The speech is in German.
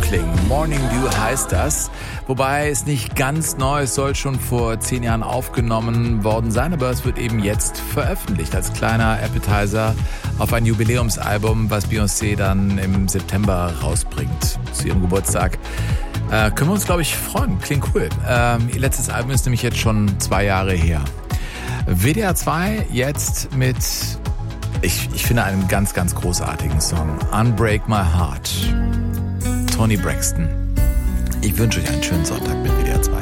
klingen. Morning Dew heißt das. Wobei es nicht ganz neu ist, soll schon vor 10 Jahren aufgenommen worden sein, aber es wird eben jetzt veröffentlicht als kleiner Appetizer auf ein Jubiläumsalbum, was Beyoncé dann im September rausbringt zu ihrem Geburtstag. Können wir uns, glaube ich, freuen. Klingt cool. Ihr letztes Album ist nämlich jetzt schon 2 Jahre her. WDR 2 jetzt mit, ich finde, einem ganz, ganz großartigen Song. Unbreak My Heart. Toni Braxton. Ich wünsche euch einen schönen Sonntag mit WDR 2.